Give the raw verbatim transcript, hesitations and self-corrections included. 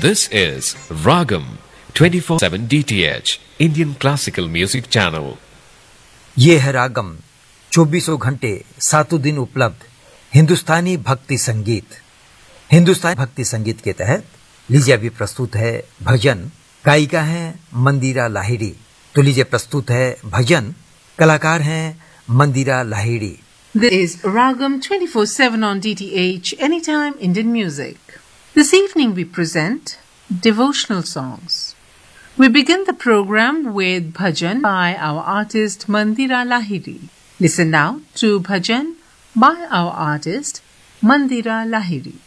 This is Ragam twenty-four seven D T H Indian Classical Music Channel. ये है रागम चौबीसों घंटे सातों दिन उपलब्ध हिंदुस्तानी भक्ति संगीत। हिंदुस्तानी भक्ति संगीत के तहत लीजिए अभी प्रस्तुत है भजन। गायिका है मंदिरा लाहिड़ी। तो लीजिए प्रस्तुत है भजन, कलाकार हैं मंदिरा Lahiri. This is Ragam twenty-four seven on D T H, Anytime Indian Music. This evening we present devotional songs. We begin the program with bhajan by our artist Mandira Lahiri. Listen now to bhajan by our artist Mandira Lahiri.